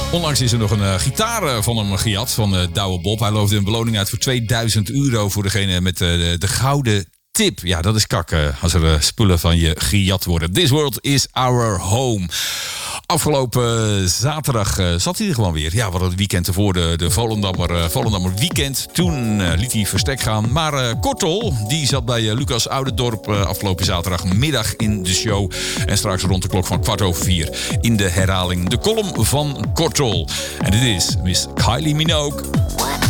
Onlangs is er nog een gitaar van hem gejat, van Douwe Bob. Hij loofde een beloning uit voor €2000 voor degene met de gouden tip. Ja, dat is kak als er spullen van je gejat worden. This world is our home. Afgelopen zaterdag zat hij er gewoon weer. Ja, we hadden het weekend ervoor, de Volendammer weekend. Toen liet hij verstek gaan. Maar Kortol, die zat bij Lucas Oudendorp afgelopen zaterdagmiddag in de show. En straks rond de klok van 4:15 in de herhaling de column van Kortol. En dit is Miss Kylie Minogue.